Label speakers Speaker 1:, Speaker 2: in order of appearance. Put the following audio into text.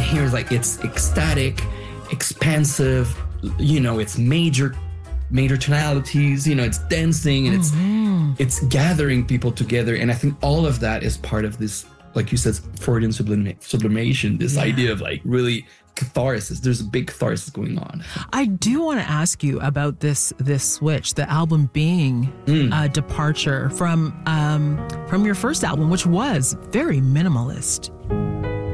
Speaker 1: here, like, it's ecstatic, expansive, you know, it's major tonalities, you know, it's dancing, and it's gathering people together. And I think all of that is part of this, like you said, Freudian sublimation, this idea of like really catharsis. There's a big catharsis going on.
Speaker 2: I do want to ask you about this switch, the album being a departure from your first album, which was very minimalist.